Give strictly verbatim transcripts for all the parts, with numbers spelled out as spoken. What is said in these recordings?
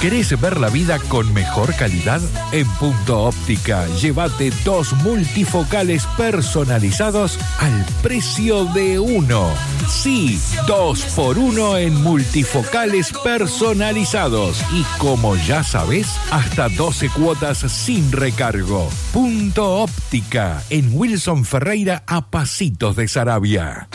¿Querés ver la vida con mejor calidad? En Punto Óptica, llévate dos multifocales personalizados al precio de uno. Sí, dos por uno en multifocales personalizados. Y como ya sabés, hasta doce cuotas sin recargo. Punto Óptica, en Wilson Ferreira, a pasitos de Saravia.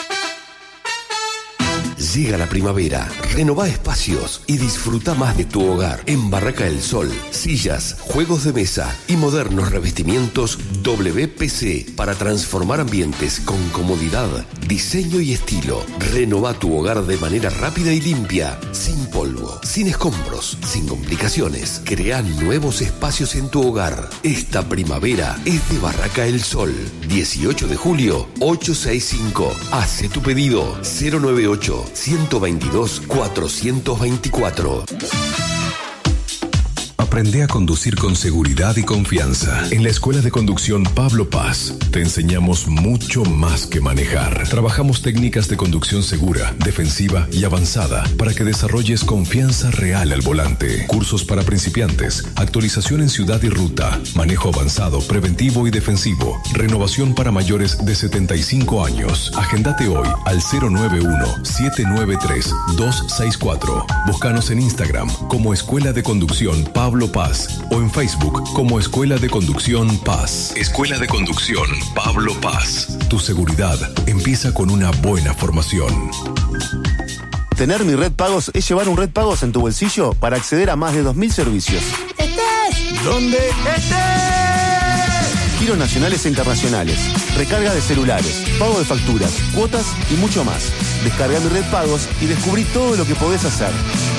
Llega la primavera, renová espacios y disfruta más de tu hogar. En Barraca del Sol, sillas, juegos de mesa y modernos revestimientos W P C para transformar ambientes con comodidad, diseño y estilo. Renová tu hogar de manera rápida y limpia, sin polvo, sin escombros, sin complicaciones. Crea nuevos espacios en tu hogar. Esta primavera es de Barraca del Sol. dieciocho de julio, ochocientos sesenta y cinco. Hace tu pedido cero nueve ocho, ciento veintidós, cuatrocientos veinticuatro. Aprende a conducir con seguridad y confianza. En la Escuela de Conducción Pablo Paz te enseñamos mucho más que manejar. Trabajamos técnicas de conducción segura, defensiva y avanzada para que desarrolles confianza real al volante. Cursos para principiantes, actualización en ciudad y ruta, manejo avanzado, preventivo y defensivo, renovación para mayores de setenta y cinco años. Agendate hoy al cero nueve uno, siete nueve tres, dos seis cuatro. Búscanos en Instagram como Escuela de Conducción Pablo Paz o en Facebook como Escuela de Conducción Paz. Escuela de Conducción Pablo Paz. Tu seguridad empieza con una buena formación. Tener Mi Red Pagos es llevar un Red Pagos en tu bolsillo para acceder a más de dos mil servicios. ¡Estés! ¿Dónde estés? Giros nacionales e internacionales, recarga de celulares, pago de facturas, cuotas y mucho más. Descarga Mi Red Pagos y descubrí todo lo que podés hacer.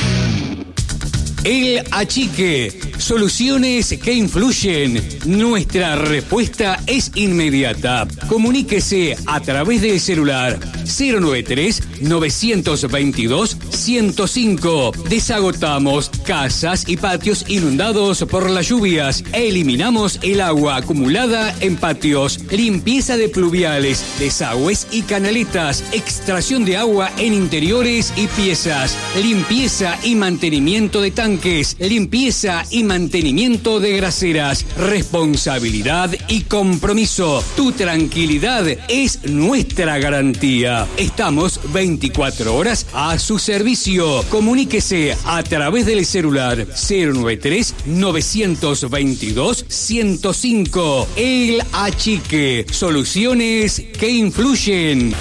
El Achique, soluciones que influyen. Nuestra respuesta es inmediata. Comuníquese a través del celular cero nueve tres, nueve dos dos, cero cinco. Desagotamos casas y patios inundados por las lluvias. Eliminamos el agua acumulada en patios. Limpieza de pluviales, desagües y canaletas. Extracción de agua en interiores y piezas. Limpieza y mantenimiento de tanques. Limpieza y mantenimiento de graseras. Responsabilidad y compromiso. Tu tranquilidad es nuestra garantía. Estamos veinticuatro horas a su servicio. Comuníquese a través del celular cero nueve tres, nueve dos dos, cero cinco. El Achique. Soluciones que influyen.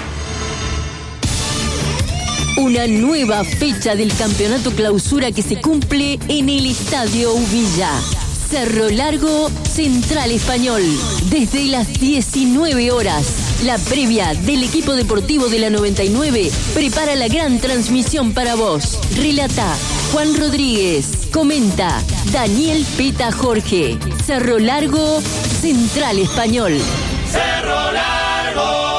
Una nueva fecha del campeonato clausura que se cumple en el Estadio Uvilla. Cerro Largo, Central Español. Desde las diecinueve horas, la previa del equipo deportivo de la noventa y nueve prepara la gran transmisión para vos. Relata Juan Rodríguez. Comenta Daniel Peta Jorge. Cerro Largo, Central Español. Cerro Largo.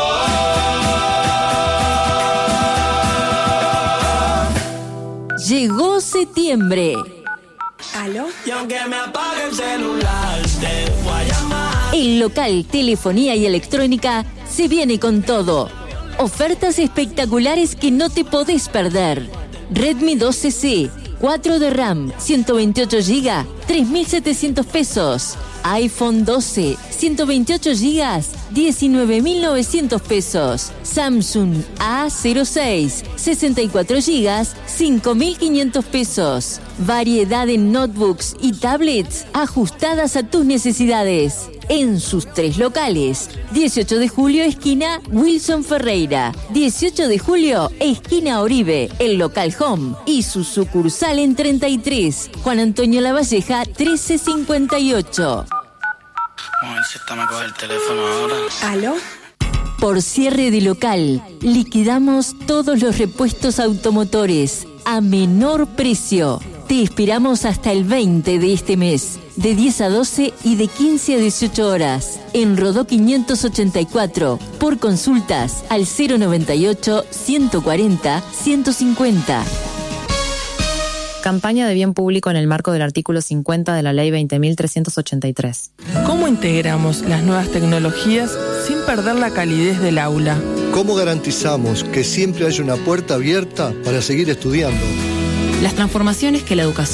Llegó septiembre. ¿Aló? Y aunque me apague el celular, te voy a llamar. El local, telefonía y electrónica se viene con todo. Ofertas espectaculares que no te podés perder. Redmi doce C, cuatro de RAM, ciento veintiocho gigas, tres mil setecientos pesos. iPhone doce, ciento veintiocho gigas, diecinueve mil novecientos pesos. Samsung A cero seis, sesenta y cuatro gigas, cinco mil quinientos pesos. Variedad en notebooks y tablets ajustadas a tus necesidades. En sus tres locales. dieciocho de julio, esquina Wilson Ferreira. dieciocho de julio, esquina Oribe, el local Home. Y su sucursal en treinta y tres, Juan Antonio Lavalleja, trece cincuenta y ocho. A ver si esta me coge el teléfono ahora. ¿Aló? Por cierre de local, liquidamos todos los repuestos automotores a menor precio. Te esperamos hasta el veinte de este mes, de diez a doce y de quince a dieciocho horas, en Rodó quinientos ochenta y cuatro. Por consultas al cero noventa y ocho, ciento cuarenta, ciento cincuenta. Campaña de bien público en el marco del artículo cincuenta de la Ley veinte mil trescientos ochenta y tres. ¿Cómo integramos las nuevas tecnologías sin perder la calidez del aula? ¿Cómo garantizamos que siempre haya una puerta abierta para seguir estudiando? Las transformaciones que la educación